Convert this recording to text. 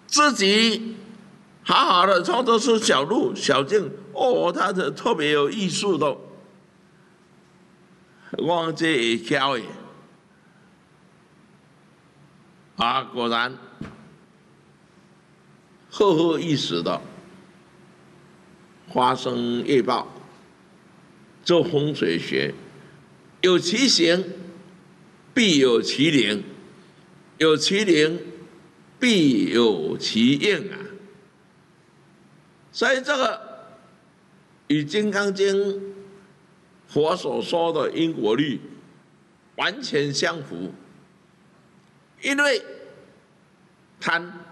自己好好的创作出小路、小径，哦，他是特别有艺术的。我这会晓的，啊，果然赫赫一时的花生月报做风水学，有其形，必有其灵；有其灵，必有其应啊。所以这个与《金刚经》佛所说的因果律完全相符，因为贪